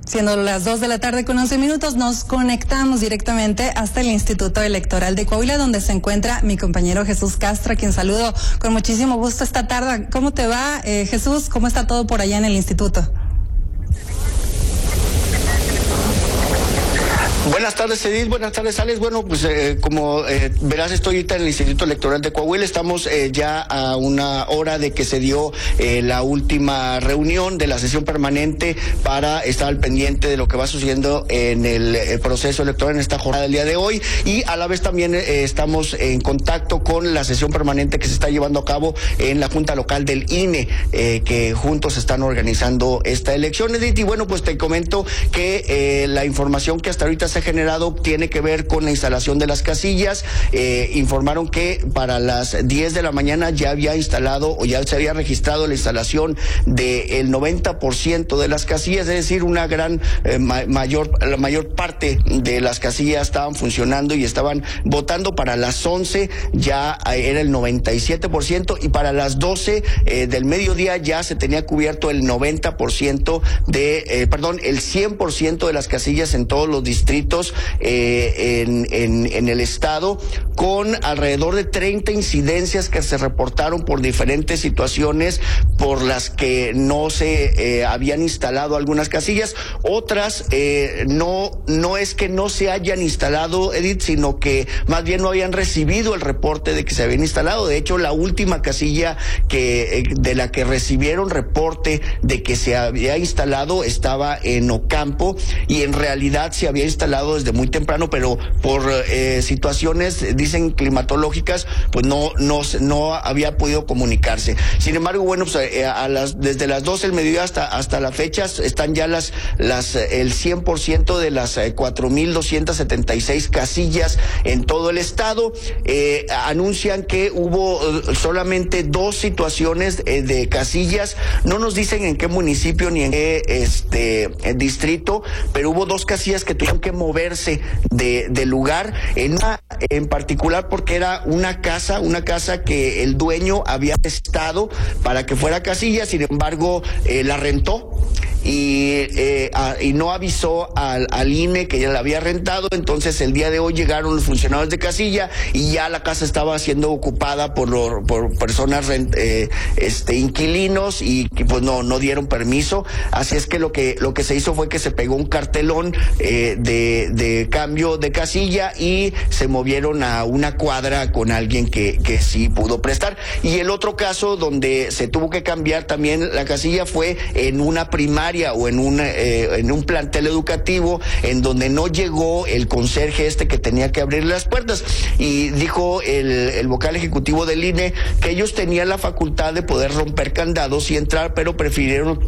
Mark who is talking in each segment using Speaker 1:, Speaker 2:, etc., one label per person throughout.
Speaker 1: Siendo las 2 de la tarde con 11 minutos, nos conectamos directamente hasta el Instituto Electoral de Coahuila, donde se encuentra mi compañero Jesús Castro, a quien saludo con muchísimo gusto esta tarde. ¿Cómo te va, Jesús? ¿Cómo está todo por allá en el instituto?
Speaker 2: Buenas tardes, Edith. Buenas tardes, Alex. Bueno, pues como verás, estoy ahorita en el Instituto Electoral de Coahuila. Estamos ya a una hora de que se dio la última reunión de la sesión permanente para estar al pendiente de lo que va sucediendo en el proceso electoral en esta jornada del día de hoy. Y a la vez también estamos en contacto con la sesión permanente que se está llevando a cabo en la Junta Local del INE, que juntos están organizando esta elección, Edith. Y bueno, pues te comento que la información que hasta ahorita se ha generado tiene que ver con la instalación de las casillas. Informaron que para las 10 de la mañana ya había instalado o ya se había registrado la instalación del 90% de las casillas, es decir, una gran la mayor parte de las casillas estaban funcionando y estaban votando. Para las 11 ya era el 97% y para las 12 del mediodía ya se tenía cubierto el 90% el 100% de las casillas en todos los distritos en el estado, con alrededor de 30 incidencias que se reportaron por diferentes situaciones por las que no se habían instalado algunas casillas. Otras no es que no se hayan instalado, Edith, sino que más bien no habían recibido el reporte de que se habían instalado. De hecho, la última casilla de la que recibieron reporte de que se había instalado estaba en Ocampo, y en realidad se había instalado desde muy temprano, pero por situaciones, dicen, climatológicas, pues no había podido comunicarse. Sin embargo, bueno, pues desde las 12 del mediodía hasta la fecha están ya el 100% de las 4,276 casillas en todo el estado. Anuncian que hubo solamente 2 situaciones de casillas. No nos dicen en qué municipio ni en qué distrito, pero hubo 2 casillas que tuvieron que moverse de lugar, en particular porque era una casa que el dueño había prestado para que fuera casilla. Sin embargo, la rentó y no avisó al INE que ya la había rentado. Entonces el día de hoy llegaron los funcionarios de casilla y ya la casa estaba siendo ocupada por personas inquilinos, y pues no dieron permiso. Así es que lo que se hizo fue que se pegó un cartelón de cambio de casilla y se movieron a una cuadra con alguien que sí pudo prestar. Y el otro caso donde se tuvo que cambiar también la casilla fue en una primaria o en un plantel educativo, en donde no llegó el conserje que tenía que abrir las puertas. Y dijo el vocal ejecutivo del INE que ellos tenían la facultad de poder romper candados y entrar, pero prefirieron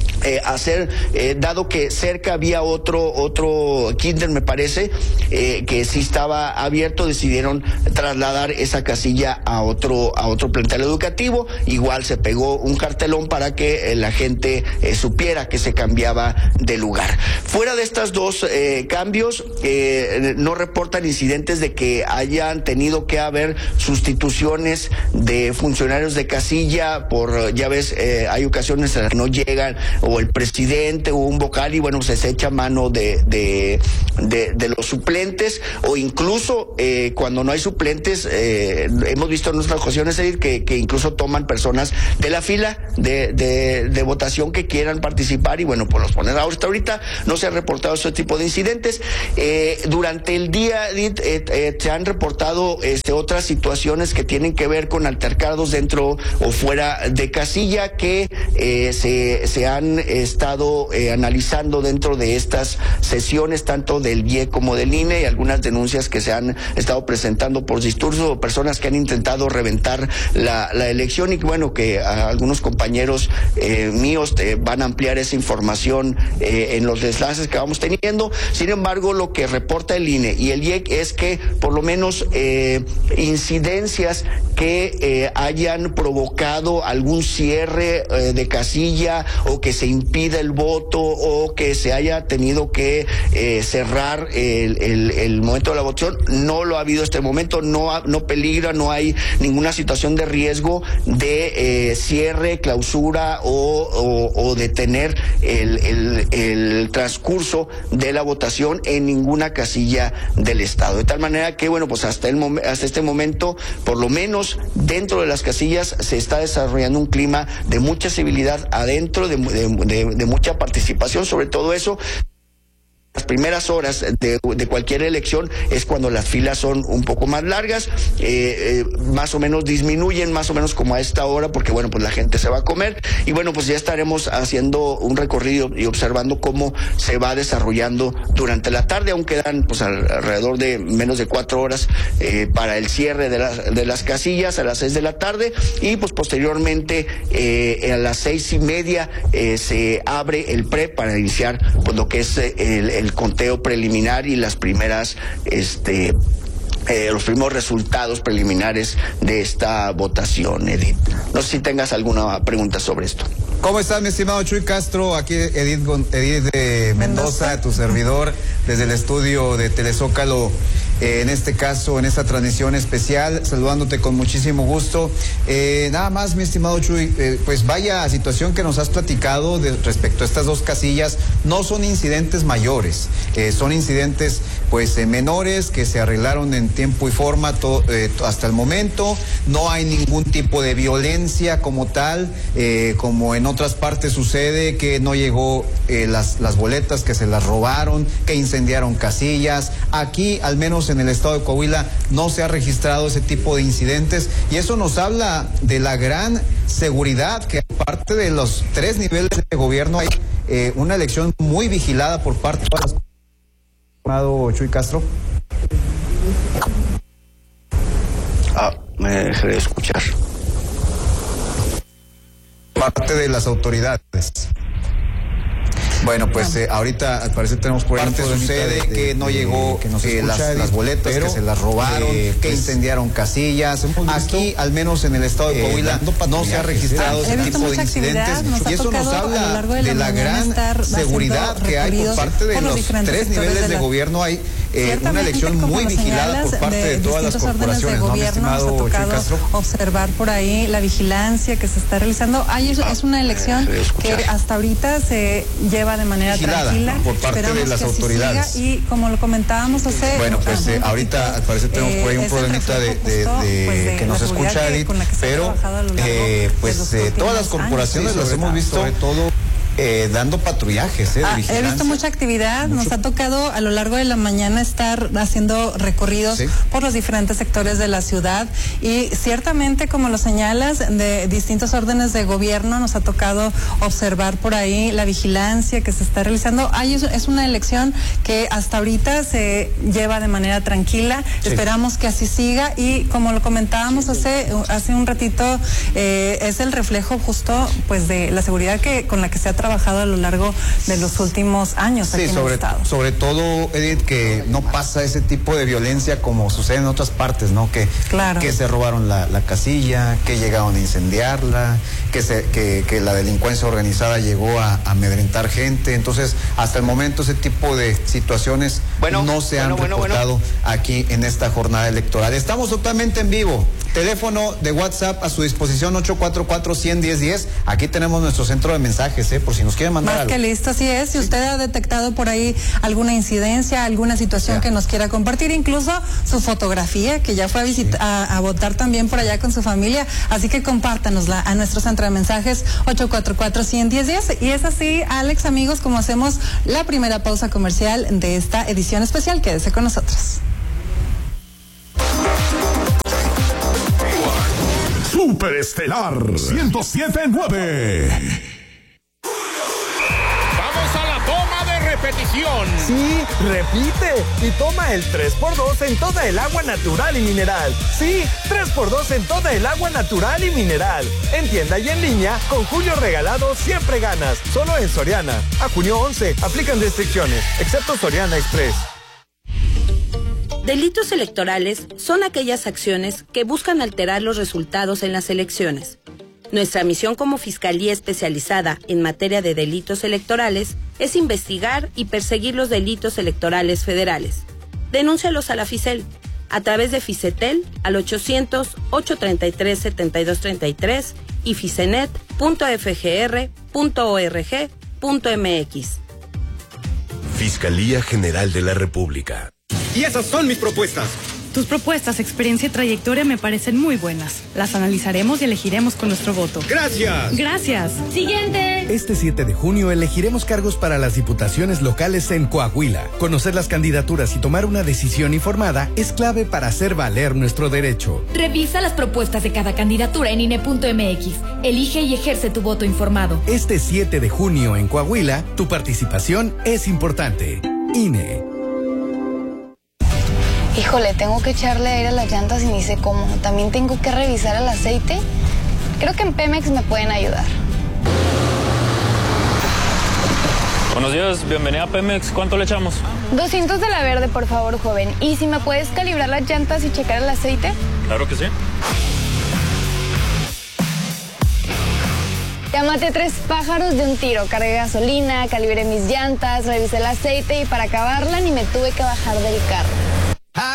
Speaker 2: dado que cerca había otro kinder, me parece, que sí estaba abierto, decidieron trasladar esa casilla a otro plantel educativo. Igual se pegó un cartelón para que la gente supiera que se cambiaba de lugar. Fuera de estas 2 cambios, no reportan incidentes de que hayan tenido que haber sustituciones de funcionarios de casilla ya ves, hay ocasiones en las que no llegan, o el presidente o un vocal, y bueno, se echa mano de los suplentes, o incluso cuando no hay suplentes, hemos visto en otras ocasiones, Edith, que incluso toman personas de la fila de votación que quieran participar, y bueno, pues los ponen. Ahorita no se ha reportado ese tipo de incidentes. Durante el día, Edith, se han reportado otras situaciones que tienen que ver con altercados dentro o fuera de casilla, que se han estado analizando dentro de estas sesiones, tanto del BIE como del INE, y algunas denuncias que se han estado presentando por disturbios o personas que han intentado reventar la elección, y bueno, que algunos compañeros míos van a ampliar esa información en los enlaces que vamos teniendo. Sin embargo, lo que reporta el INE y el IEC es que por lo menos incidencias que hayan provocado algún cierre de casilla o que se impida el voto o que se haya tenido que cerrar el momento de la votación. No lo ha habido este momento, no peligra, no hay ninguna situación de riesgo de cierre, clausura o detener el transcurso de la votación en ninguna casilla del estado. De tal manera que, bueno, pues hasta este momento, por lo menos dentro de las casillas, se está desarrollando un clima de mucha civilidad adentro, de mucha participación. Sobre todo eso, las primeras horas de cualquier elección es cuando las filas son un poco más largas, más o menos disminuyen, más o menos como a esta hora, porque bueno, pues la gente se va a comer, y bueno, pues ya estaremos haciendo un recorrido y observando cómo se va desarrollando durante la tarde. Aún quedan pues alrededor de menos de 4 horas para el cierre de las casillas a las 6 de la tarde, y pues posteriormente a las 6:30 se abre el PRE para iniciar pues lo que es el conteo preliminar y las primeras los primeros resultados preliminares de esta votación, Edith. No sé si tengas alguna pregunta sobre esto.
Speaker 3: ¿Cómo estás, mi estimado Chuy Castro? Aquí Edith de Mendoza, tu servidor, desde el estudio de Telezócalo, en este caso, en esta transmisión especial, saludándote con muchísimo gusto. Nada más, mi estimado Chuy, pues vaya situación que nos has platicado respecto a estas dos casillas. No son incidentes mayores, son incidentes pues menores que se arreglaron en tiempo y forma hasta el momento. No hay ningún tipo de violencia como tal, como en otras partes sucede, que no llegó las boletas, que se las robaron, que incendiaron casillas. Aquí, al menos en el estado de Coahuila, no se ha registrado ese tipo de incidentes, y eso nos habla de la gran seguridad que, aparte de los 3 niveles de gobierno, hay una elección muy vigilada por parte de las... Chuy Castro.
Speaker 2: Me dejé de escuchar.
Speaker 3: Parte de las autoridades. Bueno, pues ahorita al parecer tenemos por ahí sucede que no llegó las boletas, que se las robaron, que incendiaron casillas. Aquí, al menos en el estado de Coahuila, no se ha registrado ese tipo de incidentes, y eso nos habla de la gran seguridad que hay por parte de los 3 niveles de gobierno. Hay una elección muy vigilada por parte de todas las corporaciones, ¿no, mi estimado Chuy Castro?
Speaker 1: Observar por ahí la vigilancia que se está realizando. Es una elección que hasta ahorita se lleva de manera tranquila
Speaker 3: por parte de las autoridades.
Speaker 1: Siga, y como lo comentábamos hace...
Speaker 3: Bueno, pues ahorita al parecer tenemos por ahí un problemita de que nos escucha, Edith, pero pues todas las corporaciones las hemos visto, sobre todo dando patrullajes de vigilancia.
Speaker 1: He visto mucha actividad, nos ha tocado a lo largo de la mañana estar haciendo recorridos por los diferentes sectores de la ciudad, y ciertamente, como lo señalas, de distintos órdenes de gobierno nos ha tocado observar por ahí la vigilancia que se está realizando. Es una elección que hasta ahorita se lleva de manera tranquila, esperamos que así siga, y como lo comentábamos hace un ratito, es el reflejo justo pues de la seguridad con la que se ha trabajado a lo largo de los últimos años aquí en el estado.
Speaker 3: Sobre todo, Edith, que no pasa ese tipo de violencia como sucede en otras partes, ¿no? Que se robaron la casilla, que llegaron a incendiarla, que la delincuencia organizada llegó a amedrentar gente. Entonces, hasta el momento ese tipo de situaciones no se han reportado aquí en esta jornada electoral. Estamos totalmente en vivo. Teléfono de WhatsApp a su disposición, 844-100-1010. Aquí tenemos nuestro centro de mensajes, por si nos quieren mandar
Speaker 1: algo. Más que listo, así es. Si usted ha detectado por ahí alguna incidencia, alguna situación que nos quiera compartir, incluso su fotografía, que ya fue a votar también por allá con su familia, así que compártanosla a nuestro centro de mensajes, 844-100-1010. Y es así, Alex, amigos, como hacemos la primera pausa comercial de esta edición especial. Quédese con nosotros.
Speaker 4: Superestelar 107.9.
Speaker 5: Vamos a la toma de repetición.
Speaker 6: Sí, repite y toma el 3x2 en toda el agua natural y mineral. Sí, 3x2 en toda el agua natural y mineral. En tienda y en línea, con Julio Regalado siempre ganas. Solo en Soriana. A junio 11, aplican restricciones, excepto Soriana Express.
Speaker 7: Delitos electorales son aquellas acciones que buscan alterar los resultados en las elecciones. Nuestra misión como Fiscalía Especializada en materia de delitos electorales es investigar y perseguir los delitos electorales federales. Denúncialos a la FICEL a través de Ficetel al 800-833-7233 y ficenet.fgr.org.mx.
Speaker 8: Fiscalía General de la República.
Speaker 5: Y esas son mis propuestas.
Speaker 9: Tus propuestas, experiencia y trayectoria me parecen muy buenas. Las analizaremos y elegiremos con nuestro voto.
Speaker 5: ¡Gracias!
Speaker 9: ¡Gracias!
Speaker 10: ¡Siguiente!
Speaker 11: Este 7 de junio elegiremos cargos para las diputaciones locales en Coahuila. Conocer las candidaturas y tomar una decisión informada es clave para hacer valer nuestro derecho.
Speaker 10: Revisa las propuestas de cada candidatura en INE.mx. Elige y ejerce tu voto informado.
Speaker 11: Este 7 de junio en Coahuila, tu participación es importante. INE.
Speaker 12: Híjole, tengo que echarle aire a las llantas y ni sé cómo. También tengo que revisar el aceite. Creo que en Pemex me pueden ayudar.
Speaker 13: Buenos días, bienvenida a Pemex. ¿Cuánto le echamos?
Speaker 12: 200 de la verde, por favor, joven. ¿Y si me puedes calibrar las llantas y checar el aceite?
Speaker 13: Claro que sí.
Speaker 12: Ya maté 3 pájaros de un tiro. Cargué gasolina, calibré mis llantas, revisé el aceite y para acabarla ni me tuve que bajar del carro.